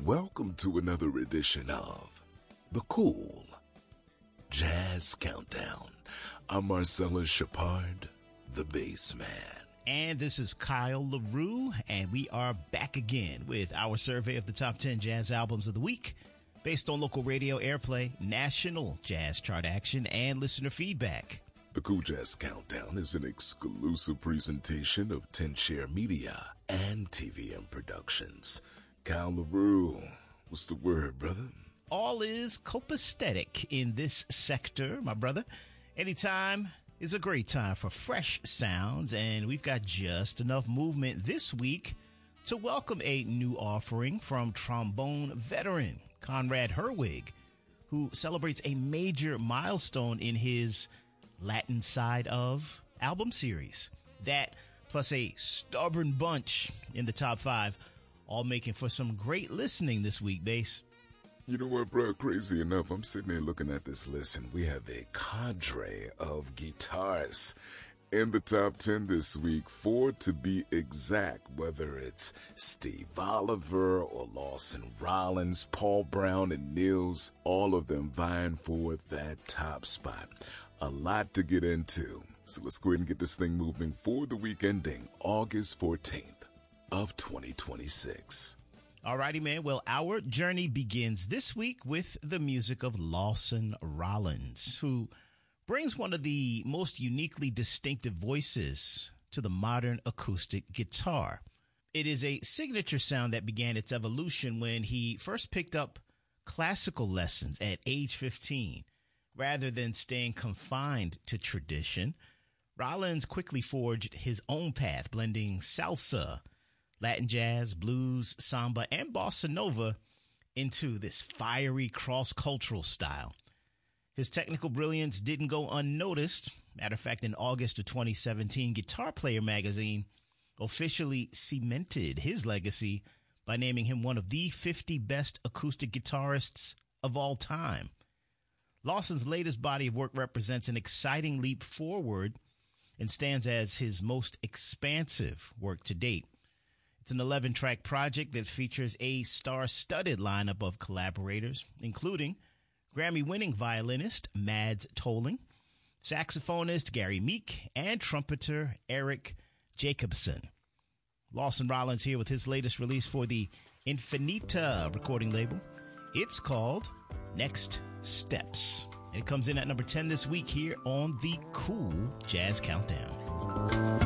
Welcome to another edition of The Cool Jazz Countdown. I'm Marcellus Shepard, the bass man. And this is Kyle LaRue, and we are back again with our survey of the top 10 jazz albums of the week based on local radio airplay, national jazz chart action, and listener feedback. The Cool Jazz Countdown is an exclusive presentation of 10 Share Media and TVM Productions. Kyle LaRue, what's the word, brother? All is copacetic in this sector, my brother. Anytime is a great time for fresh sounds, and we've got just enough movement this week to welcome a new offering from trombone veteran Conrad Herwig, who celebrates a major milestone in his Latin Side of album series. That, plus a stubborn bunch in the top 5, all making for some great listening this week, bass. You know what, bro? Crazy enough, I'm sitting there looking at this list, and we have a cadre of guitarists in the top 10 this week, 4 to be exact, whether it's Steve Oliver or Lawson Rollins, Paul Brown and Nils, all of them vying for that top spot. A lot to get into, so let's go ahead and get this thing moving for the week ending August 14th of 2026. Alrighty, man. Well, our journey begins this week with the music of Lawson Rollins, who brings one of the most uniquely distinctive voices to the modern acoustic guitar. It is a signature sound that began its evolution when he first picked up classical lessons at age 15. Rather than staying confined to tradition, Rollins quickly forged his own path, blending salsa, Latin jazz, blues, samba, and bossa nova into this fiery cross-cultural style. His technical brilliance didn't go unnoticed. Matter of fact, in August of 2017, Guitar Player magazine officially cemented his legacy by naming him one of the 50 best acoustic guitarists of all time. Lawson's latest body of work represents an exciting leap forward and stands as his most expansive work to date. It's an 11-track project that features a star-studded lineup of collaborators, including Grammy-winning violinist Mads Tolling, saxophonist Gary Meek, and trumpeter Eric Jacobson. Lawson Rollins here with his latest release for the Infinita recording label. It's called Next Steps, and it comes in at number 10 this week here on the Cool Jazz Countdown.